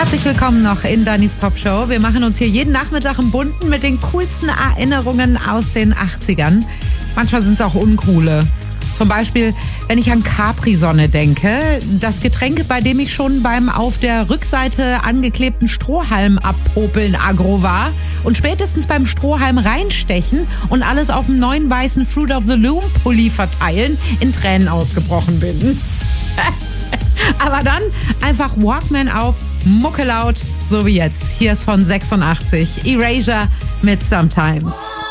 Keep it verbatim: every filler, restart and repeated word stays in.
Herzlich willkommen noch in Dannys Pop Show. Wir machen uns hier jeden Nachmittag im Bunten mit den coolsten Erinnerungen aus den achtzigern. Manchmal sind es auch uncoole. Zum Beispiel, wenn ich an Capri-Sonne denke, das Getränk, bei dem ich schon beim auf der Rückseite angeklebten Strohhalm abpopeln aggro war und spätestens beim Strohhalm reinstechen und alles auf dem neuen weißen Fruit of the Loom Pulli verteilen, in Tränen ausgebrochen bin. Aber dann einfach Walkman auf, Mucke laut, so wie jetzt. Hier ist von sechsundachtzig Erasure mit Sometimes.